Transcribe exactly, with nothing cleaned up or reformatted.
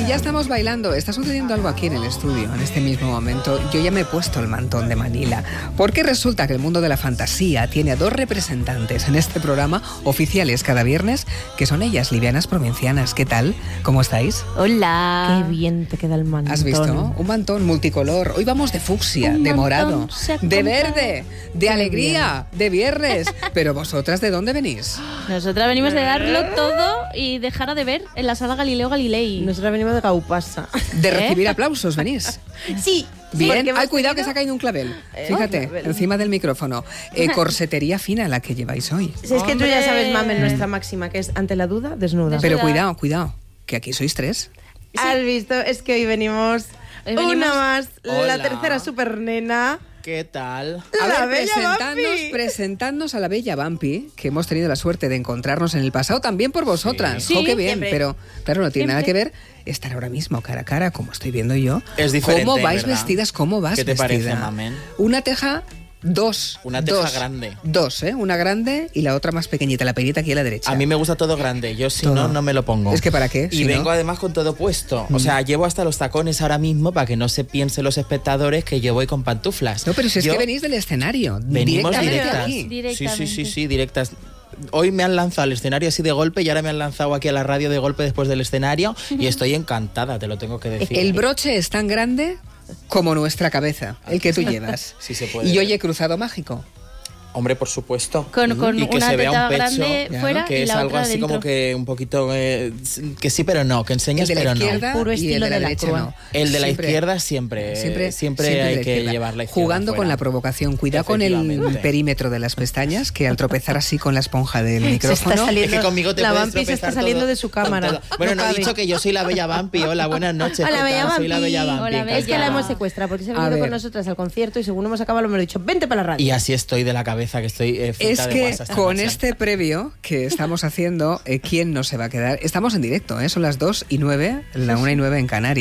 Y ya estamos bailando. Está sucediendo algo aquí en el estudio, en este mismo momento. Yo ya me he puesto el mantón de Manila, porque resulta que el mundo de la fantasía tiene a dos representantes en este programa, oficiales cada viernes, que son ellas, livianas provincianas. ¿Qué tal? ¿Cómo estáis? Hola. Qué bien te queda el mantón. ¿Has visto? Un mantón multicolor. Hoy vamos de fucsia, Un de morado, de se verde, de alegría, de viernes. Pero vosotras, ¿de dónde venís? Nosotras venimos de darlo todo y dejar de ver en la sala Galileo Galilei. Nosotros venimos de Gaupasa. De ¿Eh? recibir aplausos, venís. Sí. Bien, hemos ay, cuidado tenido- que se ha caído un clavel. Eh, Fíjate, un clavel. encima del micrófono. Eh, corsetería fina la que lleváis hoy. Si es que tú ya Hombre. sabes, Mamen, nuestra máxima, que es ante la duda, desnuda. Pero Desnuda. cuidado, cuidado, que aquí sois tres. ¿Has visto? Es que hoy venimos, Hoy venimos- una más, Hola. la tercera super nena. ¿Qué tal? A La ver, bella presentadnos, Bambi. presentadnos a la bella Vampi, que hemos tenido la suerte de encontrarnos en el pasado, también por vosotras. Sí. ¡Oh, qué bien! Siempre. Pero, claro, no tiene Siempre. nada que ver estar ahora mismo cara a cara, como estoy viendo yo. Es diferente, ¿Cómo vais ¿verdad? vestidas? ¿Cómo vas ¿Qué te vestida? parece, Mamen? Una teja... Dos. Una teja dos, grande. Dos, ¿eh? Una grande y la otra más pequeñita, la pequeñita aquí a la derecha. A mí me gusta todo grande, yo si Todo. no, no me lo pongo. Es que ¿para qué? Y Si vengo no- además con todo puesto. O sea, llevo hasta los tacones ahora mismo para que no se piensen los espectadores que yo voy con pantuflas. No, pero si es Yo- que venís del escenario. Venimos directamente directas. aquí. Sí, Directamente. sí, sí, sí, directas. Hoy me han lanzado al escenario así de golpe y ahora me han lanzado aquí a la radio de golpe después del escenario y estoy encantada, te lo tengo que decir. El broche es tan grande como nuestra cabeza, el que tú llevas. Sí se puede Y ver. oye, cruzado mágico. Hombre, por supuesto. Con, con y que una se vea teta un pecho grande ya, fuera que y es la algo otra así dentro. como que un poquito eh, que sí pero no, que El enseñas de la pero no. izquierda Puro y el estilo de la de la derecha crua. no. El de la Siempre- izquierda siempre, Siempre, siempre, siempre de hay la que izquierda. llevar la izquierda Jugando con fuera. la provocación. Cuidado con el Efectivamente. perímetro de las pestañas, que al tropezar así con la esponja del Se micrófono... está saliendo, Es que conmigo te la puedes Vampi se está tropezar saliendo todo- de su con cámara. todo. Bueno, no, he cabe. dicho que yo soy la bella Vampi. Hola, buenas noches. Hola, ¿qué tal? bella Soy la Vampi. bella Vampi. Hola, Es que la bella. hemos secuestrado porque se ha A venido ver. con nosotras al concierto y según hemos acabado lo hemos dicho, vente para la radio. Y así estoy de la cabeza, que estoy eh, frita Es de que guasa esta con noche. este previo que estamos haciendo, eh, ¿quién no se va a quedar? Estamos en directo, ¿eh? Son las dos y nueve, la una y nueve en Canarias.